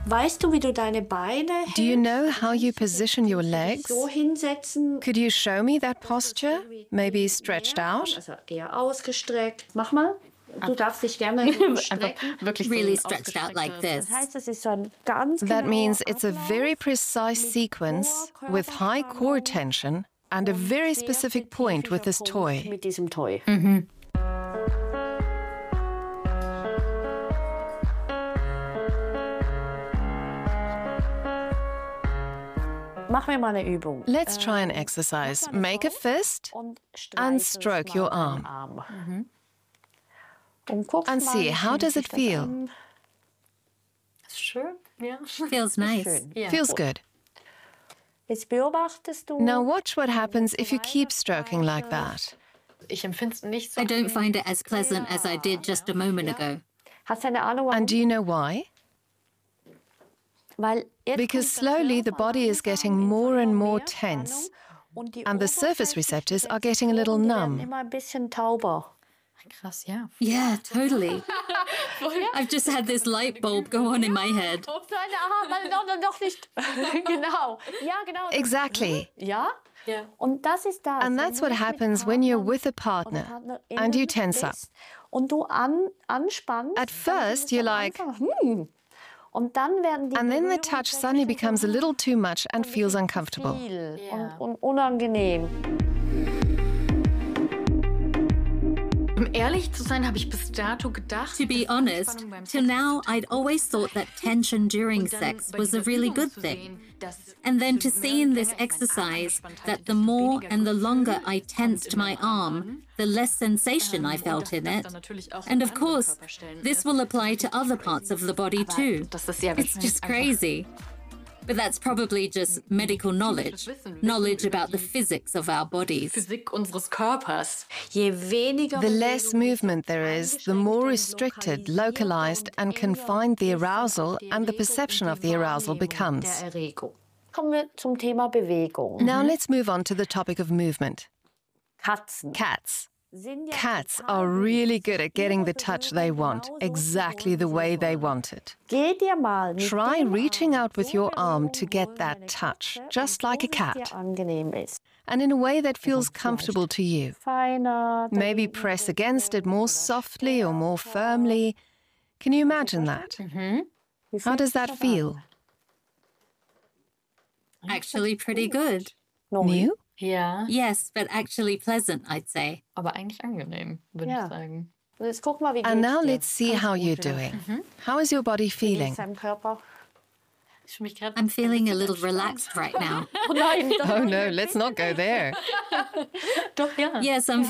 Weißt du, wie du deine Beine Do you know how you position your legs? so hinsetzen? Could you show me that posture? Maybe stretched out? Also eher ausgestreckt. Mach mal. Du darfst dich gerne strecken. Really stretched out like this. Das heißt, das ist so ein ganz That genauer means it's a Ablauf very precise sequence with high core tension and a very sehr specific point with this spezifischer toy. Punkt mit diesem Toy. Machen wir mal eine Übung. Let's try an exercise. Make a fist Und and streichel stroke your mal deinen arm. Und guck and mal, see, wie how fühlt does sich it das feel? an? Schön, ja. Feels nice. Schön. Feels good. Jetzt beobachtest du. Now watch what happens if you keep stroking like that. Ich empfinde es nicht so. I don't find it as pleasant as I did just a moment ago. Hast du eine Ahnung, warum? And do you know why? Weil jetzt Because kommt der slowly the Körper body is langsam getting in more and immer more mehr tense, Spannung und die and the surface receptors are getting a Oberflächenspektoren little werden numb. immer ein bisschen tauber. Krass, ja. Yeah, totally. I've just had this light bulb go on in my head. Ups, nein, noch nicht. Genau. Ja, genau. Exactly. Ja? Ja. Und das ist das. And wenn that's du what jetzt mit happens when you're Partnern with a oder partner PartnerInnen and you tense up. bist und du anspannst. At first, you're like, Und dann werden die and then the touch suddenly becomes a little too much and feels uncomfortable. viel Ja. und unangenehm. Um ehrlich zu sein, habe ich bis dato gedacht, To be honest, till now I'd always thought that tension during sex was a really good thing. And then to see in this exercise that the more and the longer I tensed my arm, the less sensation I felt in it. And of course, this will apply to other parts of the body too. das ist sehr It's just crazy. But that's probably just medical knowledge about the physics of our bodies. Physik unseres Körpers. Je weniger The less Bewegung movement there is, the more restricted, localized, and confined the arousal and the perception of the arousal becomes. der Erregung. Kommen wir zum Thema Bewegung. Now let's move on to the topic of movement. Katzen. Cats. Sind ja Cats total are really good at getting the ihre touch Berührung they want, genauso exactly zu the holen, way wie sie they wollen. want it. Geh dir mal mit Try dem reaching Arm out with so your arm berühren, to wo get deine that touch, Katze just und like a so, wie es cat, dir angenehm ist. and in a way that feels comfortable to you. Feiner. Maybe press against it more softly or more firmly. Can you imagine that? Wie How fühlt does sich that das feel? Actually pretty good. an? New? Ja, Yes, but actually pleasant, I'd say. aber eigentlich angenehm, würde Ja. ich sagen. Und jetzt guck mal, wie And geht's now dir? let's see how you're doing. How is your body Wie feeling? geht's deinem Körper? Ich fühle mich gerade I'm feeling a little relaxed right now. Oh nein, Oh no, let's not go there. doch, ja. Yes, I'm